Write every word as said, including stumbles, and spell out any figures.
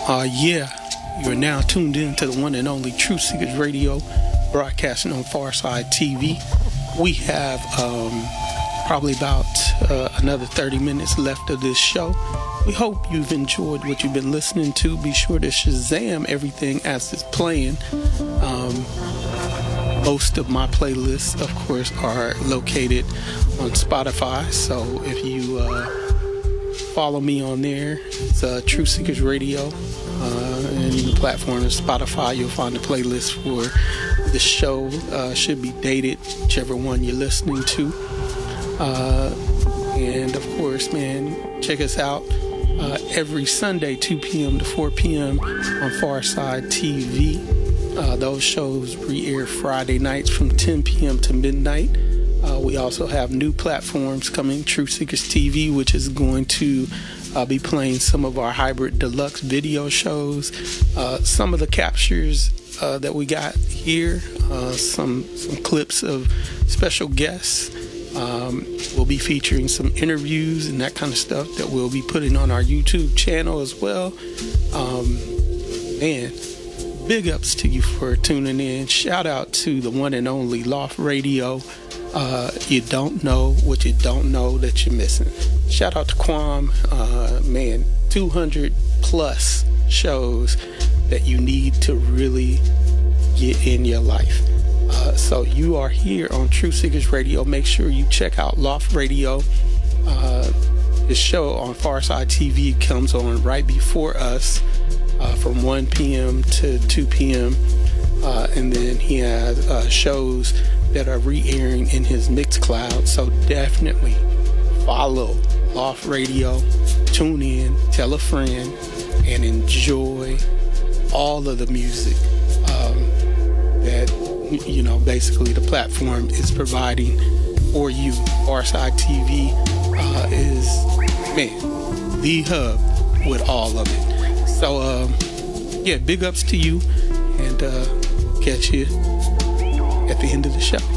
Uh, yeah, you're now tuned in to the one and only Truth Seekers Radio, broadcasting on Farside T V. We have um, probably about uh, another thirty minutes left of this show. We hope you've enjoyed what you've been listening to. Be sure to Shazam everything as it's playing. Um, most of my playlists, of course, are located on Spotify. So if you uh, follow me on there, it's uh, Truth Seekers Radio. Uh, and the platform is Spotify. You'll find the playlist for the show. Uh, should be dated, whichever one you're listening to. Uh, and of course, man, check us out uh, every Sunday, two p.m. to four p.m. on Farside T V. Uh, those shows re-air Friday nights from ten p.m. to midnight. Uh, we also have new platforms coming, Truth Seekers T V, which is going to I'll be playing some of our hybrid deluxe video shows, uh, some of the captures uh, that we got here, uh, some some clips of special guests. Um, we'll be featuring some interviews and that kind of stuff that we'll be putting on our YouTube channel as well. Um, man, big ups to you for tuning in. Shout out to the one and only Loft Radio. Uh, you don't know what you don't know that you're missing. Shout out to Quam. Uh, man, two hundred plus shows that you need to really get in your life. Uh, so you are here on Truth Seekers Radio. Make sure you check out Loft Radio. Uh, this show on Farside T V comes on right before us uh, from one p.m. to two p.m. Uh, and then he has uh, shows that are re-airing in his Mixcloud. So definitely follow Loft Radio, tune in, tell a friend, and enjoy all of the music um, that, you know, basically the platform is providing for you. Farside T V uh, is, man, the hub with all of it. So, um, yeah, big ups to you, and uh, we'll catch you at the end of the show.